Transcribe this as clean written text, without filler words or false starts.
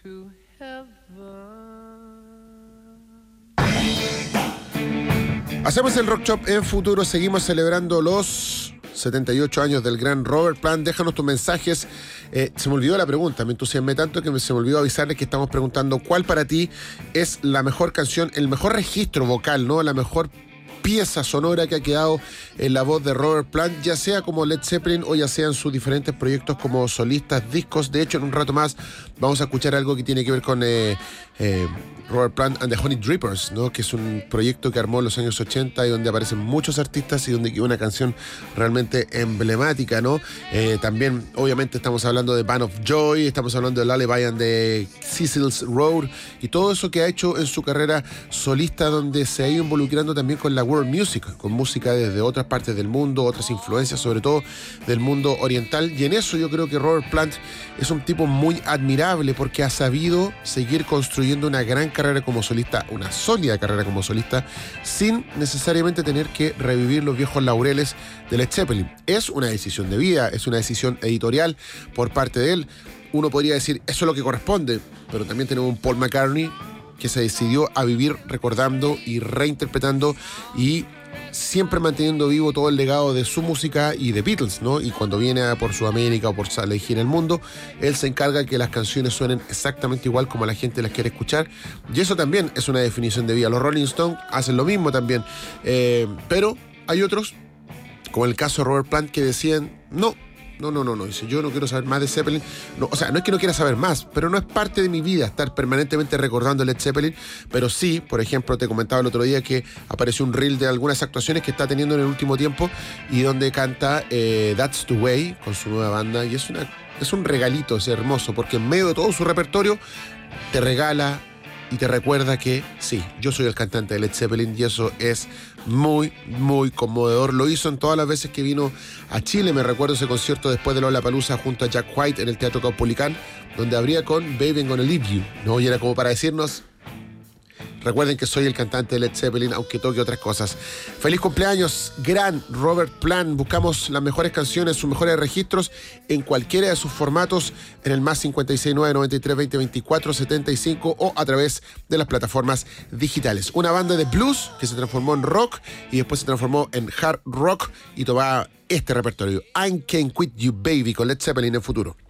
to heaven. Hacemos el Rock Shop en Futuro, seguimos celebrando los 78 años del gran Robert Plant. Déjanos tus mensajes. Se me olvidó la pregunta, me entusiasmé tanto que se me olvidó avisarles que estamos preguntando cuál para ti es la mejor canción, el mejor registro vocal, ¿no? La mejor pieza sonora que ha quedado en la voz de Robert Plant, ya sea como Led Zeppelin o ya sea en sus diferentes proyectos como solistas, discos. De hecho, en un rato más vamos a escuchar algo que tiene que ver con Robert Plant and the Honey Drippers, ¿no? Que es un proyecto que armó en los años 80 y donde aparecen muchos artistas y donde quedó una canción realmente emblemática, ¿no? También, obviamente, estamos hablando de Band of Joy, estamos hablando de Lullaby and the Cecil's Road y todo eso que ha hecho en su carrera solista, donde se ha ido involucrando también con la world music, con música desde otras partes del mundo, otras influencias, sobre todo del mundo oriental. Y en eso yo creo que Robert Plant es un tipo muy admirable porque ha sabido seguir construyendo una gran carrera como solista, una sólida carrera como solista, sin necesariamente tener que revivir los viejos laureles de Led Zeppelin. Es una decisión de vida, es una decisión editorial por parte de él. Uno podría decir, eso es lo que corresponde, pero también tenemos un Paul McCartney que se decidió a vivir recordando y reinterpretando y siempre manteniendo vivo todo el legado de su música y de Beatles, ¿no? Y cuando viene por Sudamérica o por elegir el mundo, él se encarga de que las canciones suenen exactamente igual como la gente las quiere escuchar, y eso también es una definición de vida. Los Rolling Stones hacen lo mismo también, pero hay otros, como el caso de Robert Plant, que decían, no, dice, yo no quiero saber más de Zeppelin. No, o sea, no es que no quiera saber más, pero no es parte de mi vida estar permanentemente recordando Led Zeppelin. Pero sí, por ejemplo, te comentaba el otro día que apareció un reel de algunas actuaciones que está teniendo en el último tiempo y donde canta That's the Way con su nueva banda, y es un regalito, es hermoso, porque en medio de todo su repertorio te regala y te recuerda que sí, yo soy el cantante de Led Zeppelin, y eso es muy, muy conmovedor. Lo hizo en todas las veces que vino a Chile. Me recuerdo ese concierto después de Lollapalooza junto a Jack White en el Teatro Caupolicán, donde abría con Baby I'm Gonna Leave You, ¿no? Y era como para decirnos, recuerden que soy el cantante de Led Zeppelin, aunque toque otras cosas. Feliz cumpleaños, gran Robert Plant. Buscamos las mejores canciones, sus mejores registros en cualquiera de sus formatos en el más 569 93 20 24 75 o a través de las plataformas digitales. Una banda de blues que se transformó en rock y después se transformó en hard rock y tomaba este repertorio. I Can't Quit You Baby con Led Zeppelin en Futuro.